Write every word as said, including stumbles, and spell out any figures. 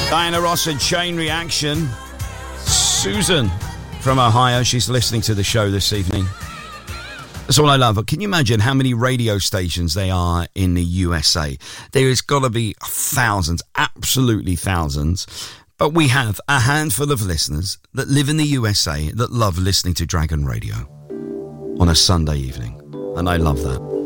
Diana Ross and Chain Reaction. Susan from Ohio, she's listening to the show this evening. That's all I love. Can you imagine how many radio stations there are in the U S A? There has got to be thousands, absolutely thousands. But we have a handful of listeners that live in the U S A that love listening to Dragon Radio on a Sunday evening. And I love that.